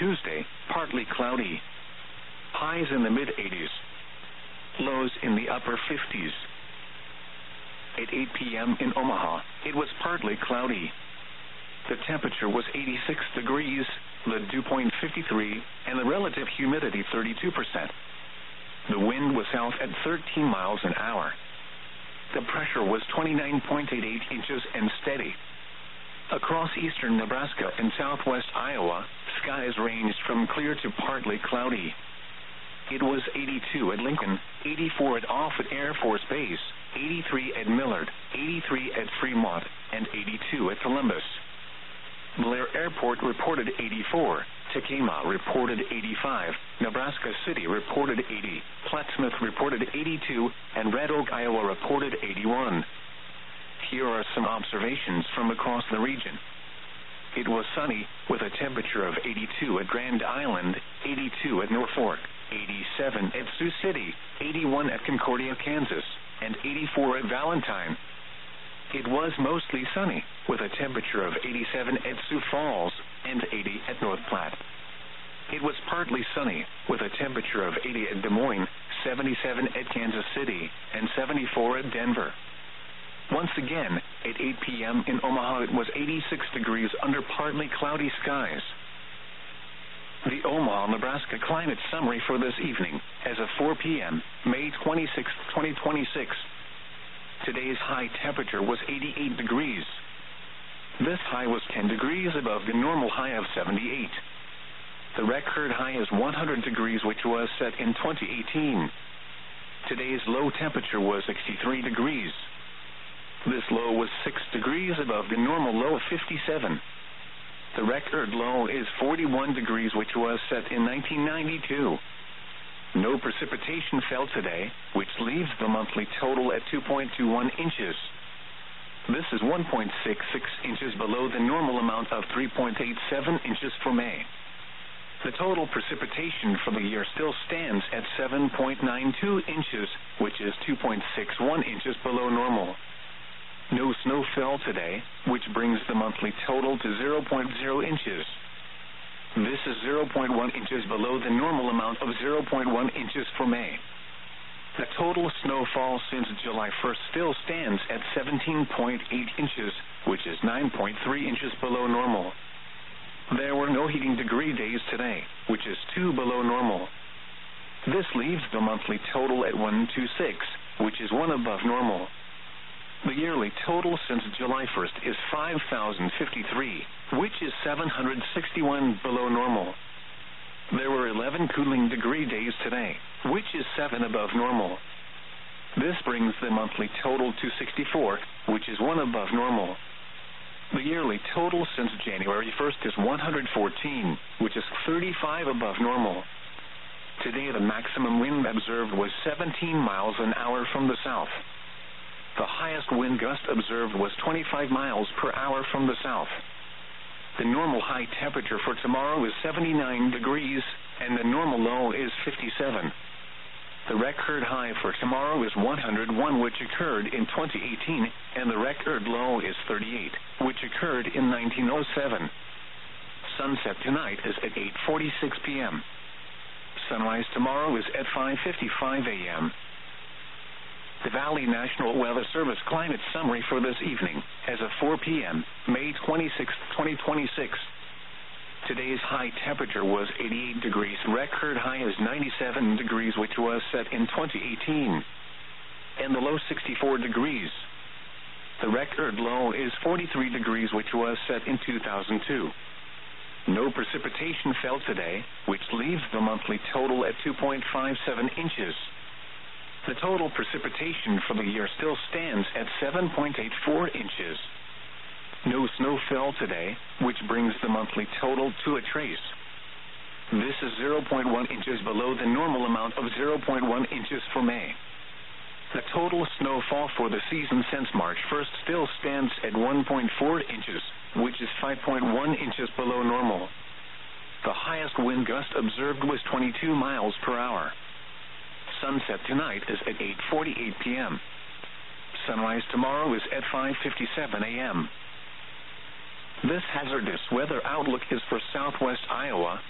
Tuesday, partly cloudy. Highs in the mid-80s. Lows in the upper 50s. At 8 p.m. in Omaha, it was partly cloudy. The temperature was 86 degrees, the dew point 53, and the relative humidity 32%. The wind was south at 13 miles an hour. The pressure was 29.88 inches and steady. Across eastern Nebraska and southwest Iowa, skies ranged from clear to partly cloudy. It was 82 at Lincoln, 84 at Offutt Air Force Base, 83 at Millard, 83 at Fremont, and 82 at Columbus. Blair Airport reported 84, Tekamah reported 85, Nebraska City reported 80, Plattsmouth reported 82, and Red Oak, Iowa reported 81. Here are some observations from across the region. It was sunny, with a temperature of 82 at Grand Island, 82 at Norfolk, 87 at Sioux City, 81 at Concordia, Kansas, and 84 at Valentine. It was mostly sunny, with a temperature of 87 at Sioux Falls and 80 at North Platte. It was partly sunny, with a temperature of 80 at Des Moines, 77 at Kansas City, and 74 at Denver. Once again, at 8 p.m. in Omaha, it was 86 degrees under partly cloudy skies. The Omaha, Nebraska climate summary for this evening, as of 4 p.m., May 26, 2026. Today's high temperature was 88 degrees. This high was 10 degrees above the normal high of 78. The record high is 100 degrees, which was set in 2018. Today's low temperature was 63 degrees. This low was 6 degrees above the normal low of 57. The record low is 41 degrees, which was set in 1992. No precipitation fell today, which leaves the monthly total at 2.21 inches. This is 1.66 inches below the normal amount of 3.87 inches for May. The total precipitation for the year still stands at 7.92 inches, which is 2.61 inches below normal. No snow fell today, which brings the monthly total to 0.0 inches. This is 0.1 inches below the normal amount of 0.1 inches for May. The total snowfall since July 1st still stands at 17.8 inches, which is 9.3 inches below normal. There were no heating degree days today, which is 2 below normal. This leaves the monthly total at 126, which is 1 above normal. The yearly total since July 1st is 5,053, which is 761 below normal. There were 11 cooling degree days today, which is 7 above normal. This brings the monthly total to 64, which is 1 above normal. The yearly total since January 1st is 114, which is 35 above normal. Today the maximum wind observed was 17 miles an hour from the south. The highest wind gust observed was 25 miles per hour from the south. The normal high temperature for tomorrow is 79 degrees, and the normal low is 57. The record high for tomorrow is 101, which occurred in 2018, and the record low is 38, which occurred in 1907. Sunset tonight is at 8:46 p.m. Sunrise tomorrow is at 5:55 a.m. The Valley National Weather Service climate summary for this evening, as of 4 p.m., May 26, 2026. Today's high temperature was 88 degrees. Record high is 97 degrees, which was set in 2018. And the low 64 degrees. The record low is 43 degrees, which was set in 2002. No precipitation fell today, which leaves the monthly total at 2.57 inches. The total precipitation for the year still stands at 7.84 inches. No snow fell today, which brings the monthly total to a trace. This is 0.1 inches below the normal amount of 0.1 inches for May. The total snowfall for the season since March 1st still stands at 1.4 inches, which is 5.1 inches below normal. The highest wind gust observed was 22 miles per hour. Sunset tonight is at 8:48 p.m. Sunrise tomorrow is at 5:57 a.m. This hazardous weather outlook is for southwest Iowa,